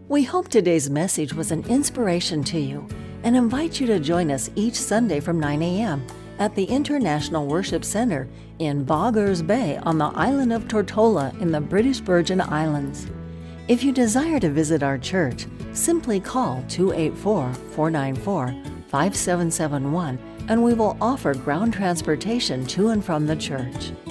We hope today's message was an inspiration to you and invite you to join us each Sunday from 9 a.m. at the International Worship Center in Boggers Bay on the island of Tortola in the British Virgin Islands. If you desire to visit our church, simply call 284-494-5771 and we will offer ground transportation to and from the church.